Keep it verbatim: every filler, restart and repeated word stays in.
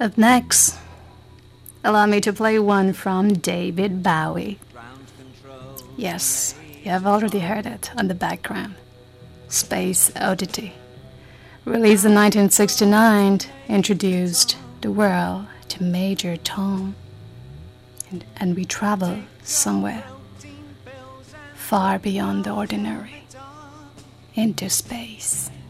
Up next, allow me to play one from David Bowie. Yes, you have already heard it on the background. Space Oddity. Released in nineteen sixty-nine, introduced the world to Major Tom. And, and we travel somewhere far beyond the ordinary, into space.